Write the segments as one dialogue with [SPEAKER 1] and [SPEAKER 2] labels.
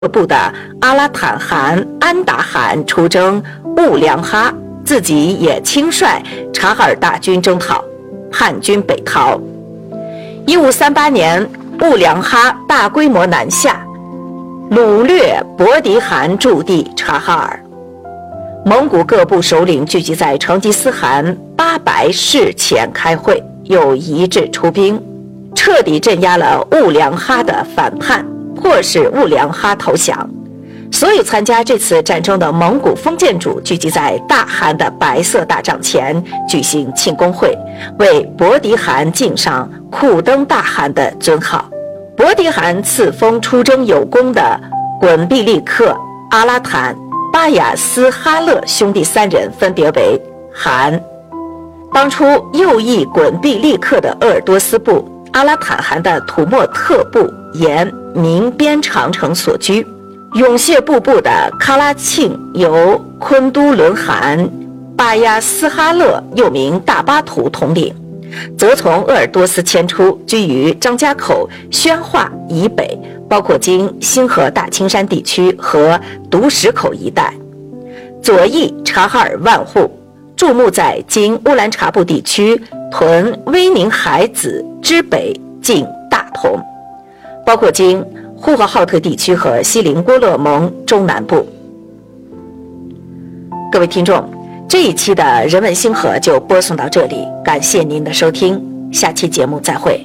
[SPEAKER 1] 部的阿拉坦汗安达汗出征兀良哈，自己也亲率察哈尔大军征讨，叛军北逃。1538年，兀良哈大规模南下，掳掠伯迪汗驻地察哈尔。蒙古各部首领聚集在成吉思汗八白室前开会，又一致出兵，彻底镇压了兀良哈的反叛，迫使兀良哈投降。所有参加这次战争的蒙古封建主聚集在大汗的白色大帐前举行庆功会，为伯迪汗敬上库登大汗的尊号。伯迪汗赐封出征有功的滚毕利克、阿拉坦、巴雅斯哈勒兄弟3人，分别为汗。当初右翼滚毕利克的鄂尔多斯部、阿拉坦汗的土默特部沿明边长城所居，永谢部的喀拉庆由昆都伦汗巴亚斯哈勒又名大巴图统领，则从鄂尔多斯迁出，居于张家口、宣化以北，包括经新河大青山地区和独石口一带。左翼察哈尔万户驻牧在经乌兰察布地区屯威宁海子之北近大同，包括经呼和浩特地区和锡林郭勒盟中南部。各位听众，这一期的人文星河就播送到这里，感谢您的收听，下期节目再会。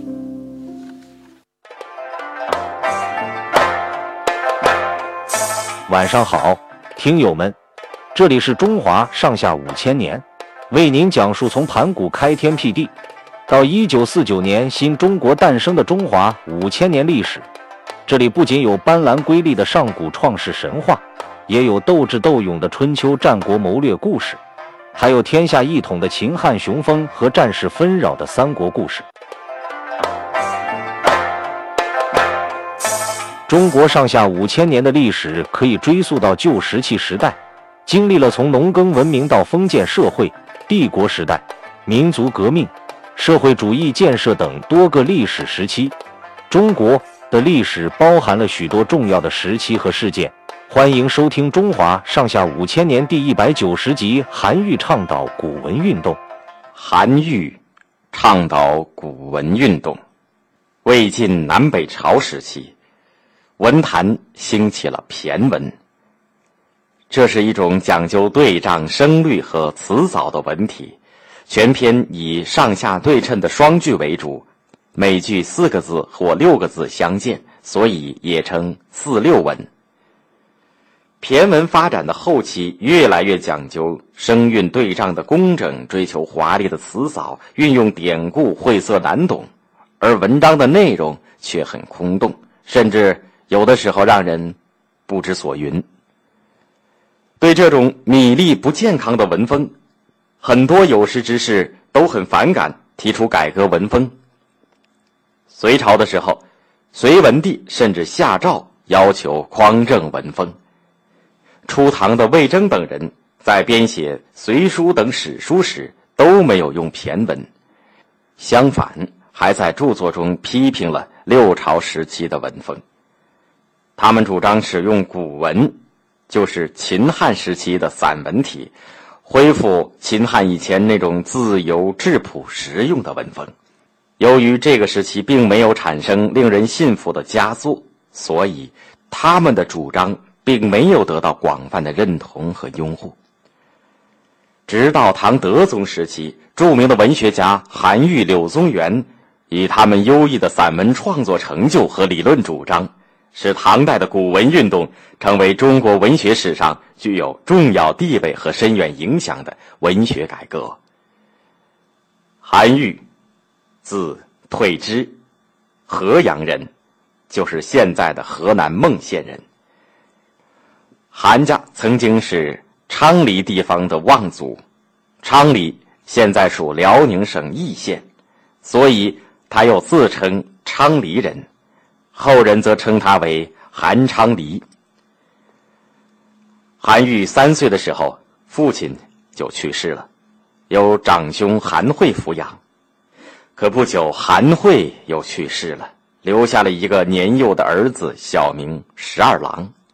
[SPEAKER 2] 晚上好，听友们，这里是中华上下5000年，为您讲述从盘古开天辟地到1949年新中国诞生的中华5000年历史。这里不仅有斑斓瑰丽的上古创世神话，也有斗智斗勇的春秋战国谋略故事，还有天下一统的秦汉雄风和战事纷扰的三国故事。中国上下5000年的历史可以追溯到旧石器时代，经历了从农耕文明到封建社会、帝国时代、民族革命、社会主义建设等多个历史时期。中国的历史包含了许多重要的时期和事件。欢迎收听《中华上下5000年》第190集《韩愈倡导古文运动》。
[SPEAKER 3] 韩愈倡导古文运动。魏晋南北朝时期，文坛兴起了骈文。这是一种讲究对仗、声律和词藻的文体，全篇以上下对称的双句为主，每句4个字或6个字相间，所以也称4、6文。骈文发展的后期，越来越讲究声韵对仗的工整，追求华丽的词藻，运用典故，晦涩难懂，而文章的内容却很空洞，甚至有的时候让人不知所云。对这种米粒不健康的文风，很多有识之士都很反感，提出改革文风。隋朝的时候，隋文帝甚至下诏要求匡正文风。初唐的魏征等人在编写《隋书》等史书时都没有用骈文，相反还在著作中批评了6朝时期的文风。他们主张使用古文，就是秦汉时期的散文体，恢复秦汉以前那种自由质朴实用的文风。由于这个时期并没有产生令人信服的佳作，所以他们的主张并没有得到广泛的认同和拥护。直到唐德宗时期，著名的文学家韩愈、柳宗元以他们优异的散文创作成就和理论主张，使唐代的古文运动成为中国文学史上具有重要地位和深远影响的文学改革。韩愈字退之，河阳人，就是现在的河南孟县人。韩家曾经是昌黎地方的望族，昌黎现在属辽宁省义县，所以他又自称昌黎人，后人则称他为韩昌黎。韩愈3岁的时候，父亲就去世了，由长兄韩会抚养。可不久，韩会又去世了，留下了一个年幼的儿子，小名12郎。